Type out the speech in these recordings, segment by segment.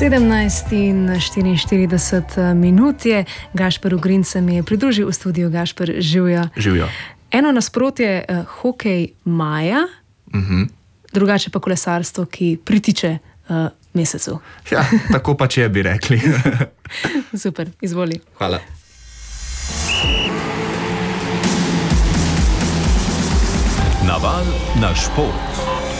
17:44 je, Gašper Ogrin se mi je pridružil v studiu. Gašper, živjo. Živjo. Eno nasprotje, hokej maja, drugače pa kolesarstvo, ki pritiče mesecu. Ja, tako pa če bi rekli. Super, izvoli. Hvala. Naval na šport.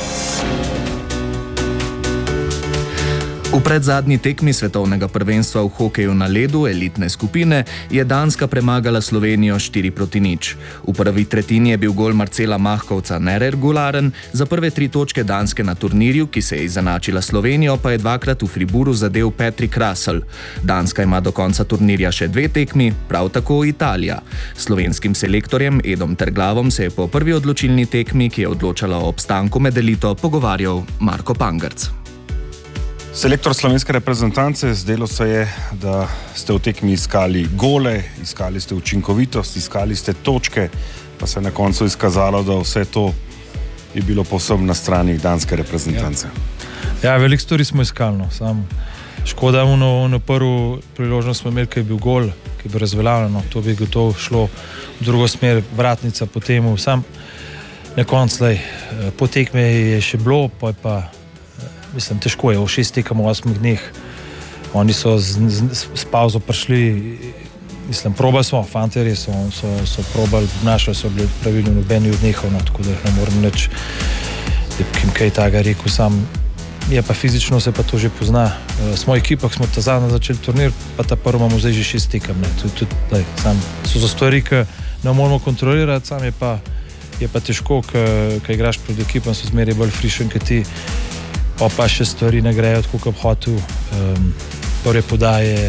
V predzadnji tekmi svetovnega prvenstva v hokeju na ledu elitne skupine je Danska premagala Slovenijo 4-0. V prvi tretjini je bil gol Marcela Mahkovca neregularen, za prve 3 točke Danske na turnirju, ki se je izenačila Slovenijo, pa je dvakrat v Fribourgu zadel Patrick Russell. Danska ima do konca turnirja še 2 tekmi, prav tako Italija. Slovenskim selektorjem Edom Terglavom se je po prvi odločilni tekmi, ki je odločala o obstanku med elito, pogovarjal Marko Pangerc. Selektor slovenske reprezentance, zdelo se je, da ste v tekmi iskali gole, iskali ste učinkovitost, iskali ste točke, pa se je na koncu izkazalo, da vse to je bilo povsem na strani danske reprezentance. Ja, veliko stvari smo iskali, no. Sam škoda, na prvo priložnost smo imeli, ki je bil gol, ki je bil razveljavljen, to bi gotovo šlo v drugo smer, vratnica po temu, sam na koncu, po tekme je še bilo, pa je pa mislim, težko je, v 6 tekem v 8 dneh. Oni so s pauzo prišli, mislim, probali smo, fanterji so probali, našli so bili pravilno nobeni od njihov, no, tako da ne moram reči, da bi kaj takega rekel, sam je pa fizično se pa to že pozna. Smo ekipah, smo ta zadnja začeli turnir, pa ta prvo imamo zdaj že 6 tekem, ne, sam so za stvari, ki ne moramo kontrolirati, sam je pa težko, ko igraš pred ekipom, so zmeraj bolj frišen, kot ti, pa še stvari ne grejo tako, kot bi hotel, prve podaje,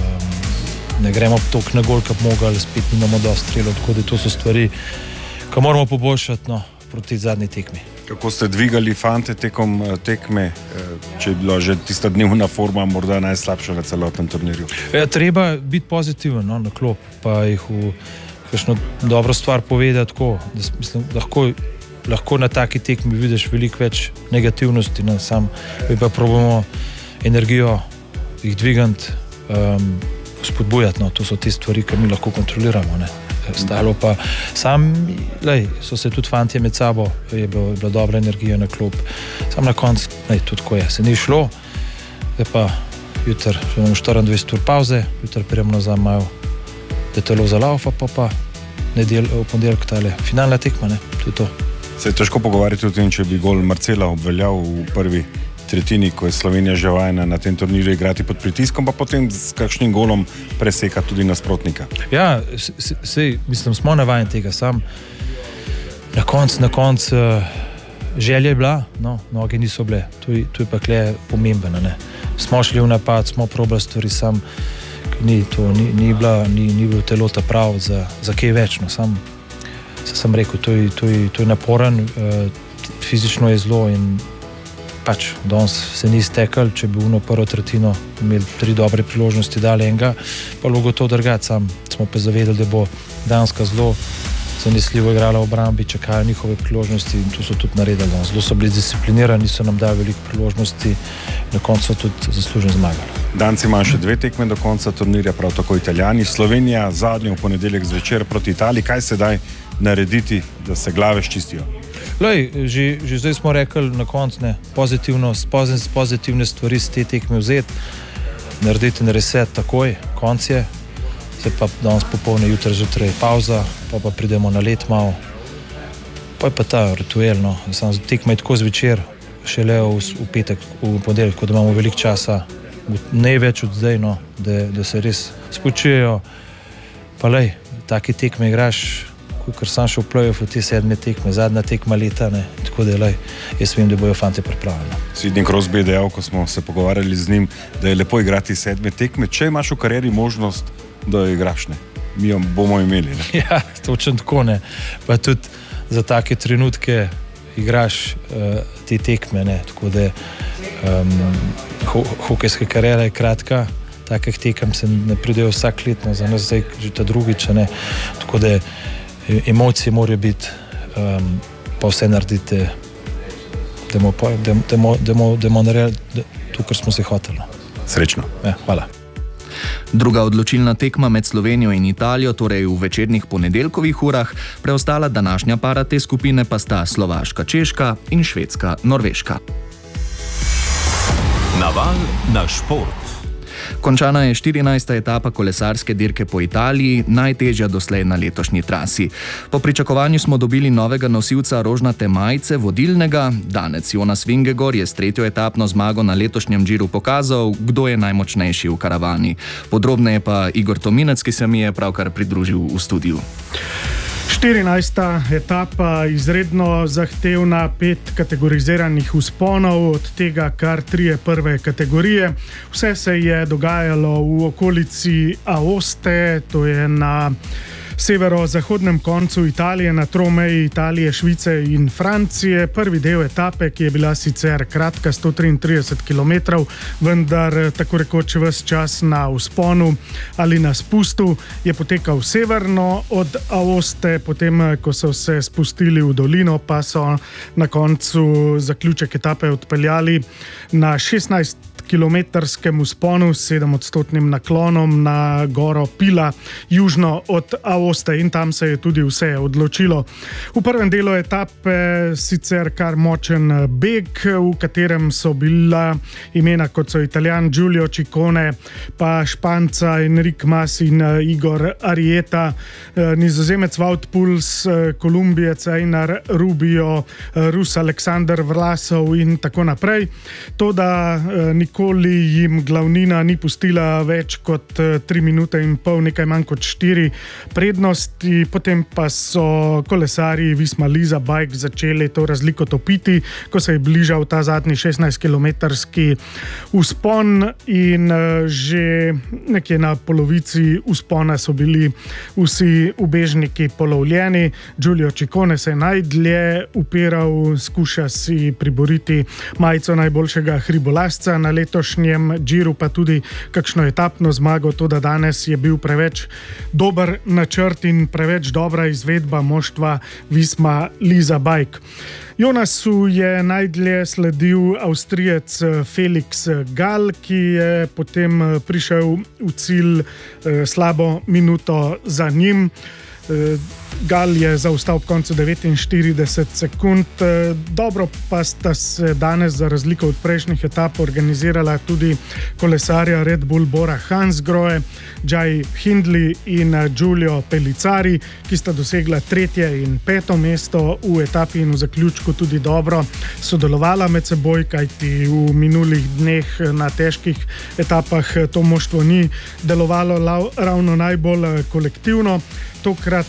ne gremo toliko na gol, kot bi mogli, spet nimamo dosti strelov, tako da to so stvari, ki moramo poboljšati, no, proti zadnji tekmi. Kako ste dvigali fante tekom tekme, če je bila že tista dnevna forma morda najslabša na celotnem turnirju? Ja, treba biti pozitiven, no, na klop, pa jih v kakšno dobro stvar povedati, tako, da mislim, lahko na taki tekmi vidiš veliko več negativnosti, no, sam pa probamo energijo jih dvigati, spodbujati, no, to so te stvari, ki mi lahko kontroliramo, ne. Stalo pa sam, so se tudi fantje med sabo, je bila dobra energija na klop, sam na koncu, tudi ko je, se ni šlo, zdaj pa jutri, že imamo 24 ur pauze, jutri prijemo nazaj malo detelo za laufa, pa v ponedeljek tale finalna tekma, ne, to je to. Se je težko pogovarjati o tem, če bi gol Marcela obveljal v prvi tretjini, ko je Slovenija že vajena na tem turnirju igrati pod pritiskom, pa potem s kakšnim golom preseka tudi nasprotnika. Ja, mislim, smo navajeni tega, sam na koncu želja je bila, no, noge niso bile, to je pa kle pomembno, ne. Smo šli v napad, smo probali stvari, sam ni bilo telo ta prav za kaj več, no, sam sem rekel, to je naporen, fizično je zelo in pač danes se ni iztekal, če bi v prvo tretjino imeli 3 dobre priložnosti, dali enega, pa logo to drgati, sam smo pa zavedali, da bo Danska zelo zanesljivo igrala v obrambi, čakajo njihove priložnosti in to so tudi naredili. Zelo so bili disciplinirani, so nam dali veliko priložnosti, na koncu so tudi zasluženo zmagali. Danci imajo še 2 tekme do konca turnirja, prav tako Italijani. Slovenija zadnjo v ponedeljek zvečer proti Italiji. Kaj se daj narediti, da se glave ščistijo? Že zdaj smo rekli na koncu, ne, pozitivne stvari z te tekme vzeti, narediti en reset takoj, konc je, se pa danes popolne, jutri zjutraj pauza, pa pridemo na let malo, pa je pa ta rituel, no, tekma je tako zvečer, šele v petek, v ponedeljek, ko da imamo veliko časa, največ od zdaj, no, da se res spočijejo, pa take tekme igraš, ker sam šel v play-off v te 7 tekme, zadnja tekma leta, ne, tako da jaz vem, da bojo fante pripravljeni. Sidney Crosby je dejal, ko smo se pogovarjali z njim, da je lepo igrati 7 tekme, če imaš v karieri možnost, da jo igraš, ne. Mi jo bomo imeli, ne. Ja, točno tako, ne. Pa tudi za take trenutke igraš te tekme, ne, tako da hokejska kariera je kratka, takih tekem se ne pridejo vsak let, no, za nas zdaj že ta drugič, ne, tako da emocije morajo biti, pa vse naredite, da bomo naredili to, kar smo se hoteli. Srečno. Ja, hvala. Druga odločilna tekma med Slovenijo in Italijo, torej v večernih ponedeljkovih urah, preostala današnja para te skupine pa sta Slovaška, Češka in Švedska, Norveška. Naval na šport. Končana je 14. etapa kolesarske dirke po Italiji, najtežja doslej na letošnji trasi. Po pričakovanju smo dobili novega nosilca rožnate majice, vodilnega. Danec Jonas Vingegaard je s tretjo etapno zmago na letošnjem Giru pokazal, kdo je najmočnejši v karavani. Podrobneje pa Igor Tominec, ki se mi je pravkar pridružil v studiu. 14. etapa, izredno zahtevna, 5 kategoriziranih vzponov, od tega kar 3 prve kategorije. Vse se je dogajalo v okolici Aoste, to je na severozahodnem koncu Italije, na tromeji Italije, Švice in Francije. Prvi del etape, ki je bila sicer kratka, 133 km, vendar tako rekoč ves čas na vzponu ali na spustu, je potekal severno od Aoste, potem ko so se spustili v dolino, pa so na koncu zaključek etape odpeljali na 16-kilometrskem vzponu s 7-odstotnim naklonom na goro Pila, južno od Aoste, in tam se je tudi vse odločilo. V prvem delu etape sicer kar močen beg, v katerem so bila imena kot so Italijan Giulio Ciccone, pa Španca Enric Mas in Igor Arieta, Nizozemec Wout Puls, Kolumbijec Einar Rubio, Rus Aleksander Vlasov in tako naprej. Toda nikoli jim glavnina ni pustila več kot 3 minute in pol, nekaj manj kot 4 prednosti, potem pa so kolesarji Visma Lease Bike začeli to razliko topiti, ko se je bližal ta zadnji 16-kilometrski vzpon, in že nekje na polovici vzpona so bili vsi ubežniki polovljeni. Giulio Ciccone se je najdlje upiral, skuša si priboriti majico najboljšega hribolazca na letošnjem Giru, pa tudi kakšno etapno zmago, toda danes je bil preveč dober načrt in preveč dobra izvedba moštva Visma Lease Bike. Jonasu je najdlje sledil Avstrijec Felix Gall, ki je potem prišel v cilj slabo minuto za njim. Gall je zaostal ob koncu 49 sekund. Dobro pa sta se danes za razliko od prejšnjih etap organizirala tudi kolesarja Red Bull Bora Hansgrohe, Jai Hindley in Giulio Pellizzari, ki sta dosegla 3. in 5. mesto v etapi in v zaključku tudi dobro sodelovala med seboj, kajti v minulih dneh na težkih etapah to moštvo ni delovalo ravno najbolj kolektivno. Tokrat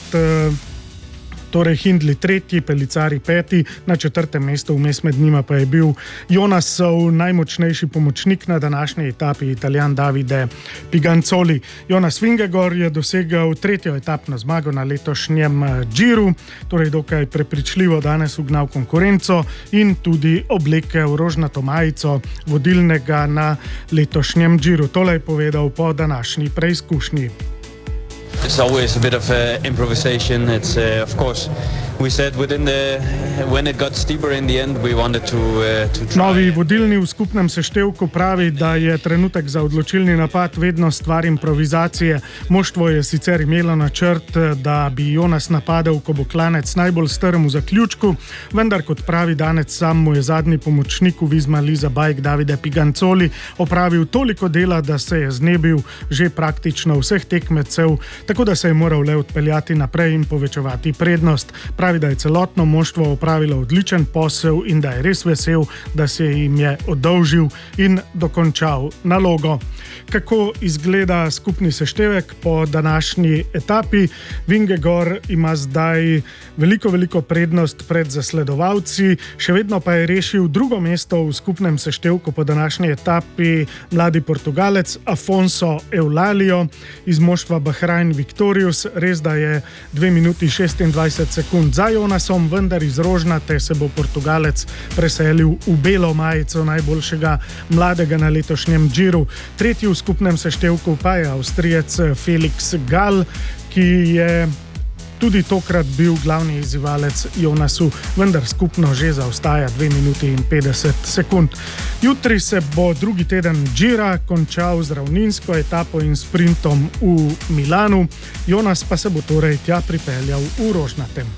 torej Hindley 3., Pellizzari 5., na 4. mestu, vmes med njima pa je bil Jonasov najmočnejši pomočnik na današnji etapi, Italijan Davide Piganzoli. Jonas Vingegaard je dosegel 3. etapno zmago na letošnjem Giru, torej dokaj prepričljivo danes ugnal konkurenco in tudi oblekel rožnato majico vodilnega na letošnjem Giru. Tole je povedal po današnji preizkušnji. It's always a bit of improvisation. It's of course we said when it got steeper in the end we wanted to try. Novi vodilni v skupnem seštevku pravi, da je trenutek za odločilni napad vedno stvar improvizacije. Moštvo je sicer imelo načrt, da bi Jonas napadel, ko bo klanec najbolj strm v zaključku, vendar kot pravi Danec, sam mu je zadnji pomočnik v Visma Lease Bike Davide Piganzoli opravil toliko dela, da se je znebil že praktično vseh tekmecev, tako da se je moral le odpeljati naprej in povečevati prednost. Pravi, da je celotno moštvo opravilo odličen posel in da je res vesel, da se jim je oddolžil in dokončal nalogo. Kako izgleda skupni seštevek po današnji etapi? Vingegaard ima zdaj veliko prednost pred zasledovalci, še vedno pa je rešil 2. mesto v skupnem seštevku po današnji etapi mladi Portugalec Afonso Eulalio iz moštva Bahrain Victorious. Res, da je 2 minuti 26 sekund za Jonasom, vendar iz rožnate se bo Portugalec preselil v belo majico najboljšega mladega na letošnjem Giru. 3. v skupnem seštevku pa je Avstrijec Felix Gall, ki je tudi tokrat bil glavni izzivalec Jonasu, vendar skupno že zaostaja 2 minuti in 50 sekund. Jutri se bo drugi teden Gira končal z ravninsko etapo in sprintom v Milanu. Jonas pa se bo torej tja pripeljal v Rožnatem.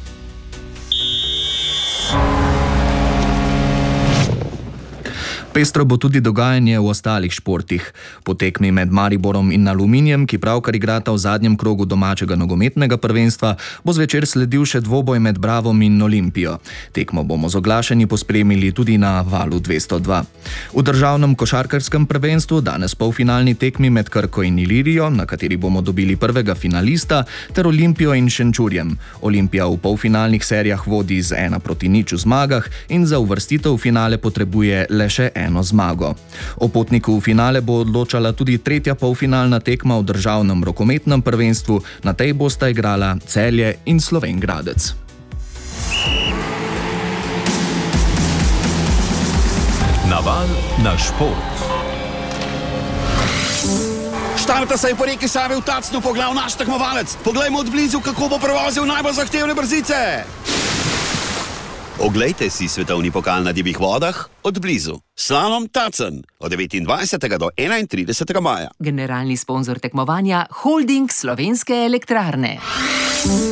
Pestro bo tudi dogajanje v ostalih športih. Po tekmi med Mariborom in Aluminijem, ki pravkar igrata v zadnjem krogu domačega nogometnega prvenstva, bo zvečer sledil še dvoboj med Bravom in Olimpijo. Tekmo bomo z oglašenji pospremili tudi na Valu 202. V državnem košarkarskem prvenstvu danes polfinalni tekmi med Krko in Ilirijo, na kateri bomo dobili prvega finalista, ter Olimpijo in Šenčurjem. Olimpija v polfinalnih serijah vodi z 1-0 v zmagah in za uvrstitev v finale potrebuje le še eno zmago. O potniku v finale bo odločala tudi tretja polfinalna tekma v državnem rokometnem prvenstvu, na tej bosta igrala Celje in Slovenj Gradec. Naval na šport. Štarta se je po reki Savi v Tacnu pogledal naš tekmovalec. Poglejmo od blizu, kako bo prevozil najbolj zahtevne brzice. Oglejte si svetovni pokal na divjih vodah od blizu. Slalom Tacen od 29. do 31. maja. Generalni sponzor tekmovanja Holding Slovenske elektrarne.